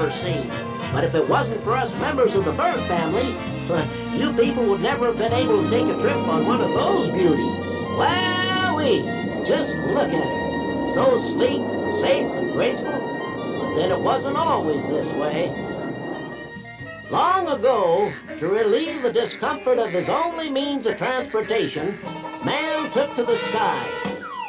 ever seen. But if it wasn't for us members of the bird family, you people would never have been able to take a trip on one of those beauties. Wowee! Just look at her. So sleek, safe, and graceful. But then it wasn't always this way. Long ago, to relieve the discomfort of his only means of transportation, man took to the sky.